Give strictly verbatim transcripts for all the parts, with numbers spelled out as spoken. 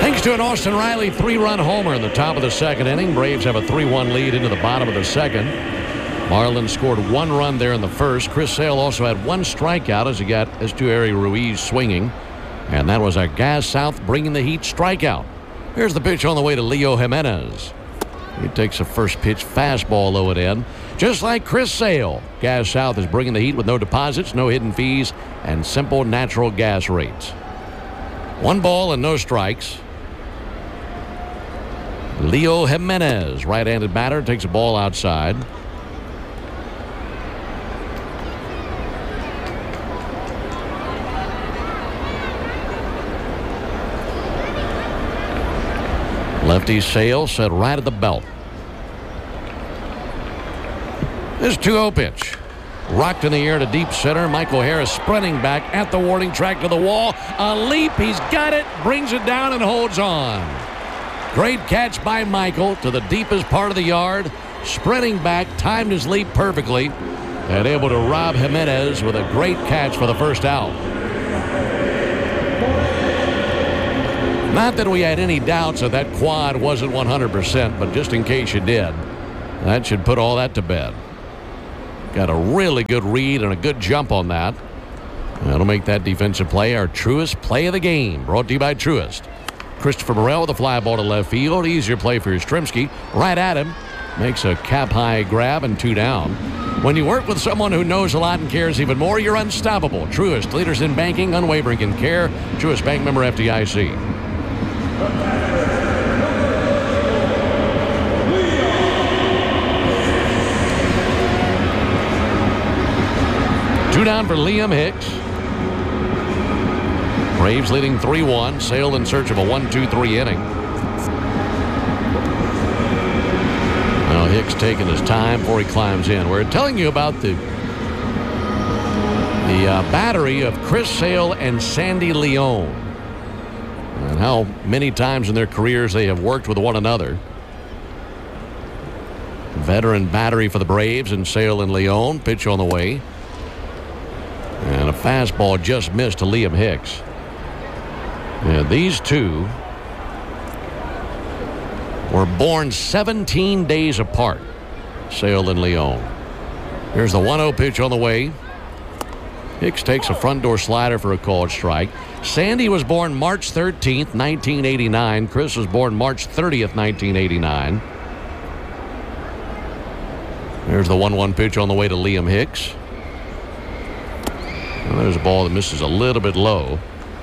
Thanks to an Austin Riley three-run homer in the top of the second inning, Braves have a three one lead into the bottom of the second. Marlins scored one run there in the first. Chris Sale also had one strikeout as he got Esteury Ruiz swinging. And that was a Gas South bringing the heat strikeout. Here's the pitch on the way to Leo Jimenez. He takes a first pitch fastball low and in. Just like Chris Sale, Gas South is bringing the heat with no deposits, no hidden fees, and simple natural gas rates. One ball and no strikes. Leo Jimenez, right-handed batter, takes a ball outside. Lefty Sale set right at the belt. This two oh pitch. Rocked in the air to deep center. Michael Harris sprinting back at the warning track to the wall. A leap. He's got it. Brings it down and holds on. Great catch by Michael to the deepest part of the yard. Sprinting back. Timed his leap perfectly. And able to rob Jimenez with a great catch for the first out. Not that we had any doubts that that quad wasn't one hundred percent, but just in case you did, that should put all that to bed. Got a really good read and a good jump on that. That'll make that defensive play our Truist play of the game. Brought to you by Truist. Christopher Morel with a fly ball to left field. Easier play for Yastrzemski. Right at him. Makes a cap-high grab and two down. When you work with someone who knows a lot and cares even more, you're unstoppable. Truist, leaders in banking, unwavering in care. Truist Bank, member F D I C. Two down for Liam Hicks. Braves leading three one. Sale in search of a one two three inning. Now Hicks taking his time before he climbs in. We're telling you about the the uh, battery of Chris Sale and Sandy Leone, and how many times in their careers they have worked with one another. Veteran battery for the Braves and Sale and Leone. Pitch on the way. And a fastball just missed to Liam Hicks. And these two were born seventeen days apart, Sale and Leone. Here's the one oh pitch on the way. Hicks takes a front door slider for a called strike. Sandy was born March thirteenth, nineteen eighty-nine. Chris was born March thirtieth, nineteen eighty-nine. There's the one one pitch on the way to Liam Hicks. Well, there's a ball that misses a little bit low.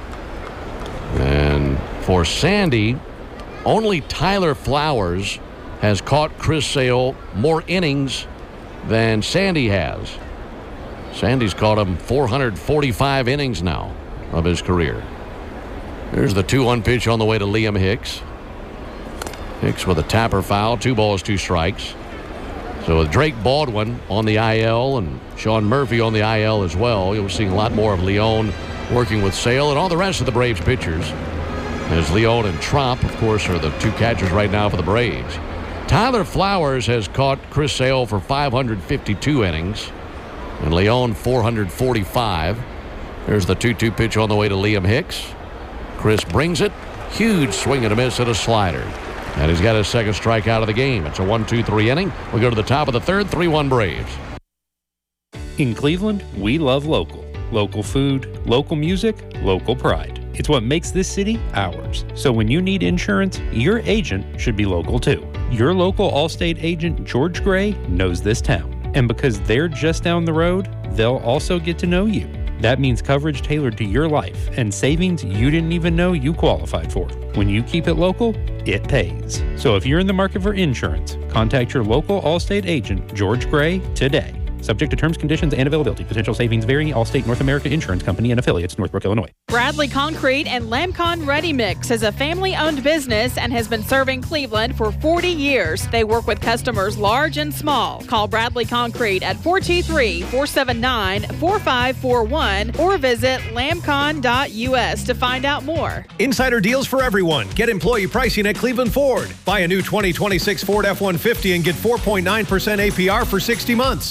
And for Sandy, only Tyler Flowers has caught Chris Sale more innings than Sandy has. Sandy's caught him four hundred forty-five innings now of his career. There's the two one pitch on the way to Liam Hicks. Hicks with a tapper foul, two balls, two strikes. So with Drake Baldwin on the I L and Sean Murphy on the I L as well, you'll see a lot more of Leone working with Sale and all the rest of the Braves pitchers. As Leone and Tromp, of course, are the two catchers right now for the Braves. Tyler Flowers has caught Chris Sale for five hundred fifty-two innings, and Leone four hundred forty-five. There's the two two pitch on the way to Liam Hicks. Chris brings it. Huge swing and a miss at a slider. And he's got his second strikeout of the game. It's a one two three inning. We go to the top of the third, three one Braves. In Cleveland, we love local. Local food, local music, local pride. It's what makes this city ours. So when you need insurance, your agent should be local too. Your local Allstate agent, George Gray, knows this town. And because they're just down the road, they'll also get to know you. That means coverage tailored to your life and savings you didn't even know you qualified for. When you keep it local, it pays. So if you're in the market for insurance, contact your local Allstate agent, George Gray, today. Subject to terms, conditions, and availability. Potential savings vary. Allstate North America Insurance Company and affiliates, Northbrook, Illinois. Bradley Concrete and Lamcon Ready Mix is a family-owned business and has been serving Cleveland for forty years. They work with customers large and small. Call Bradley Concrete at four two three, four seven nine, four five four one or visit lamcon dot U S to find out more. Insider deals for everyone. Get employee pricing at Cleveland Ford. Buy a new twenty twenty-six Ford F one fifty and get four point nine percent A P R for sixty months. Lease a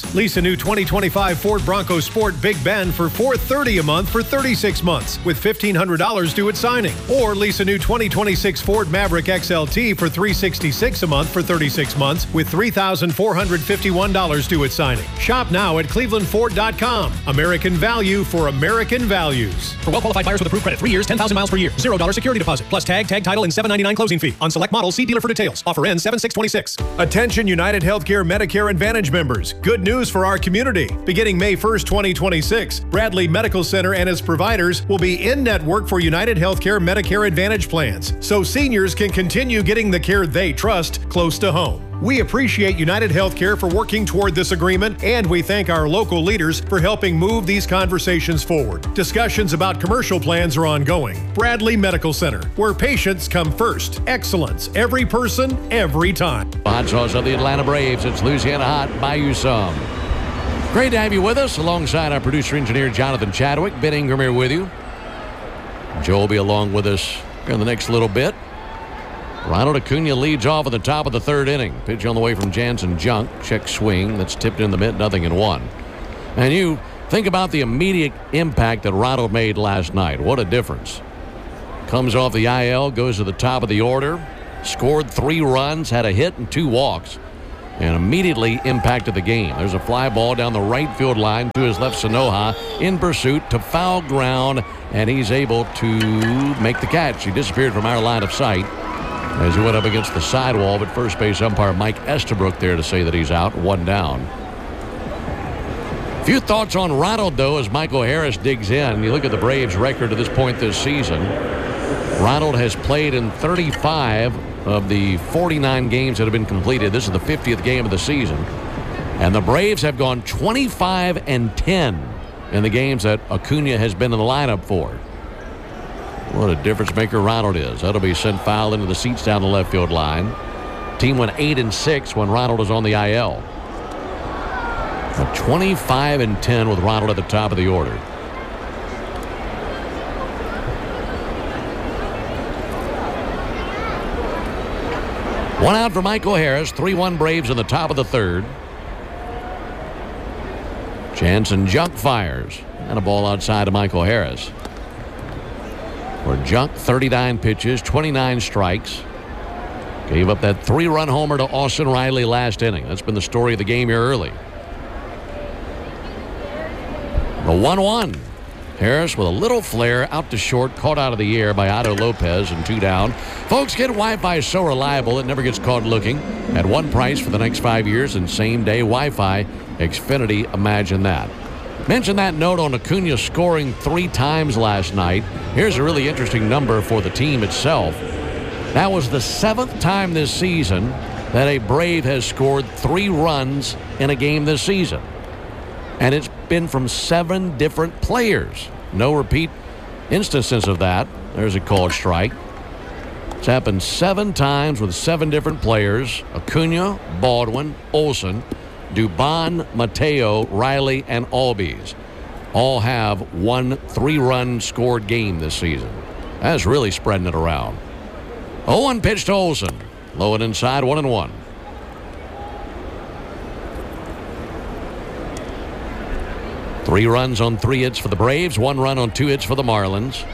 new twenty twenty-five Ford Bronco Sport Big Bend for four hundred thirty dollars a month for thirty-six months with fifteen hundred dollars due at signing. Or lease a new twenty twenty-six Ford Maverick X L T for three hundred sixty-six dollars a month for thirty-six months with three thousand four hundred fifty-one dollars due at signing. Shop now at cleveland ford dot com. American value for American values. For well-qualified buyers with approved credit, three years, ten thousand miles per year, zero dollars security deposit, plus tag, tag title, and seven ninety-nine closing fee. On select models, see dealer for details. Offer ends seven six twenty-six. Attention United Healthcare Medicare Advantage members. Good news for our community. Beginning May first, twenty twenty-six, Bradley Medical Center and its providers will be in-network for United Healthcare Medicare Advantage plans, so seniors can continue getting the care they trust close to home. We appreciate United Healthcare for working toward this agreement, and we thank our local leaders for helping move these conversations forward. Discussions about commercial plans are ongoing. Bradley Medical Center, where patients come first. Excellence, every person, every time. Hot sauce of the Atlanta Braves. It's Louisiana Hot. Buy you some. Great to have you with us, alongside our producer engineer Jonathan Chadwick. Ben Ingram here with you. Joe will be along with us in the next little bit. Ronald Acuna leads off at the top of the third inning. Pitch on the way from Jansen Junk. Check swing. That's tipped in the mitt. Nothing in one. And you think about the immediate impact that Ronald made last night. What a difference. Comes off the I L. Goes to the top of the order. Scored three runs. Had a hit and two walks. And immediately impacted the game. There's a fly ball down the right field line to his left. Sanoja in pursuit to foul ground. And he's able to make the catch. He disappeared from our line of sight as he went up against the sidewall, but first base umpire Mike Estabrook there to say that he's out, one down. Few thoughts on Ronald, though, as Michael Harris digs in. You look at the Braves' record to this point this season. Ronald has played in thirty-five of the forty-nine games that have been completed. This is the fiftieth game of the season. And the Braves have gone twenty-five and ten in the games that Acuna has been in the lineup for. What a difference maker Ronald is. That'll be sent foul into the seats down the left field line. Team went eight and six when Ronald was on the I L. A twenty-five and ten with Ronald at the top of the order. One out for Michael Harris. three one Braves in the top of the third. Jansen Junk fires. And a ball outside to Michael Harris. For Junk, thirty-nine pitches, twenty-nine strikes. Gave up that three-run homer to Austin Riley last inning. That's been the story of the game here early. The one one. Harris with a little flare out to short, caught out of the air by Otto Lopez, and two down. Folks, get Wi-Fi so reliable it never gets caught looking. At one price for the next five years and same-day Wi-Fi. Xfinity, imagine that. Mention that note on Acuna scoring three times last night. Here's a really interesting number for the team itself. That was the seventh time this season that a Brave has scored three runs in a game this season. And it's been from seven different players. No repeat instances of that. There's a called strike. It's happened seven times with seven different players. Acuna, Baldwin, Olson, Dubon, Mateo, Riley, and Albies all have one three-run scored game this season. That's really spreading it around. oh one pitch to Olson. Low and inside, one and one. Three runs on three hits for the Braves, one run on two hits for the Marlins.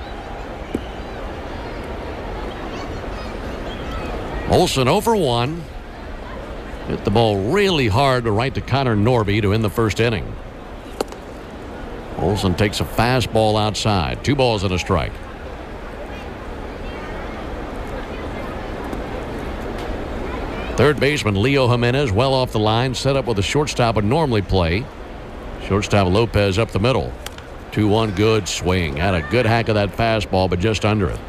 Olson oh for one. Hit the ball really hard to right to Connor Norby to end the first inning. Olson takes a fastball outside. Two balls and a strike. Third baseman Leo Jimenez well off the line, set up with the shortstop would normally play. Shortstop Lopez up the middle. two one good swing. Had a good hack of that fastball, but just under it.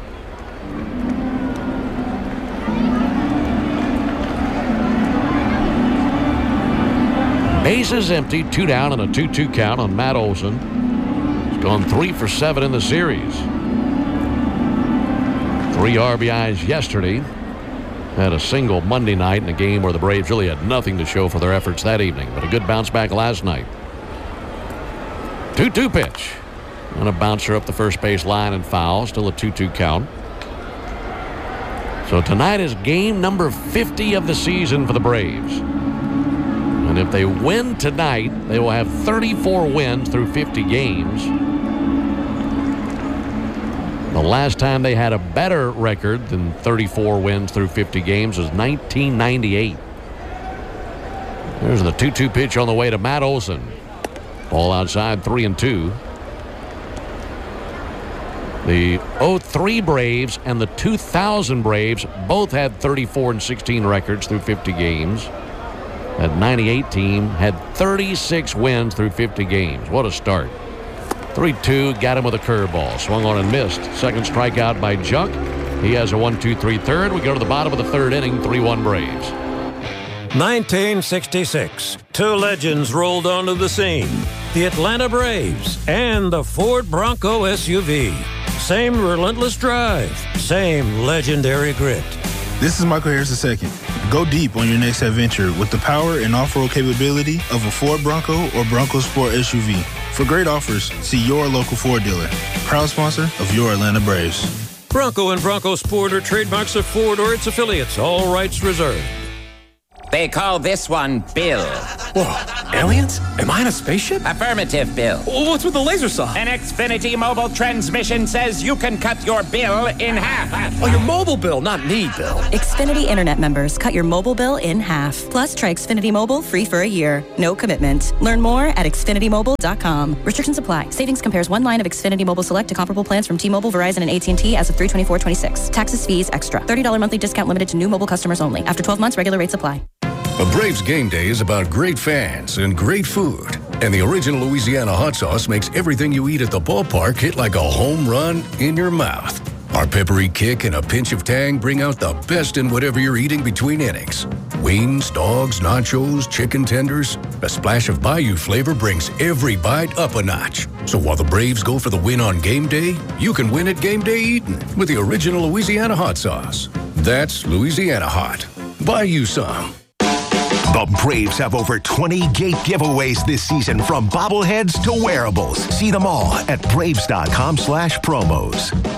Bases empty, two down and a two two count on Matt Olson. He's gone three for seven in the series. Three R B Is yesterday. Had a single Monday night in a game where the Braves really had nothing to show for their efforts that evening, but a good bounce back last night. two two pitch. And a bouncer up the first base line and foul. Still a two two count. So tonight is game number fifty of the season for the Braves. And And if they win tonight, they will have thirty-four wins through fifty games. The last time they had a better record than thirty-four wins through fifty games was nineteen ninety-eight. There's the two two pitch on the way to Matt Olson. Ball outside, three and two. The oh three Braves and the two thousand Braves both had thirty-four and sixteen records through fifty games. That ninety-eight team had thirty-six wins through fifty games. What a start. three two, got him with a curveball. Swung on and missed. Second strikeout by Junk. He has a one two three third. We go to the bottom of the third inning, three one Braves. nineteen sixty-six. Two legends rolled onto the scene. The Atlanta Braves and the Ford Bronco S U V. Same relentless drive. Same legendary grit. This is Michael Harris the second. Go deep on your next adventure with the power and off-road capability of a Ford Bronco or Bronco Sport S U V. For great offers, see your local Ford dealer. Proud sponsor of your Atlanta Braves. Bronco and Bronco Sport are trademarks of Ford or its affiliates. All rights reserved. They call this one Bill. Whoa, aliens? Am I in a spaceship? Affirmative, Bill. Well, what's with the laser saw? An Xfinity mobile transmission says you can cut your bill in half. Oh, your mobile bill, not me, Bill. Xfinity Internet members cut your mobile bill in half. Plus, try Xfinity Mobile free for a year. No commitment. Learn more at Xfinity Mobile dot com. Restrictions apply. Savings compares one line of Xfinity Mobile Select to comparable plans from T-Mobile, Verizon, and A T and T as of three twenty-four twenty-six. Taxes, fees, extra. thirty dollars monthly discount limited to new mobile customers only. After twelve months, regular rates apply. A Braves game day is about great fans and great food. And the original Louisiana hot sauce makes everything you eat at the ballpark hit like a home run in your mouth. Our peppery kick and a pinch of tang bring out the best in whatever you're eating between innings. Wings, dogs, nachos, chicken tenders. A splash of Bayou flavor brings every bite up a notch. So while the Braves go for the win on game day, you can win at game day eating with the original Louisiana hot sauce. That's Louisiana hot. Buy you some. The Braves have over twenty gate giveaways this season, from bobbleheads to wearables. See them all at braves dot com slash promos.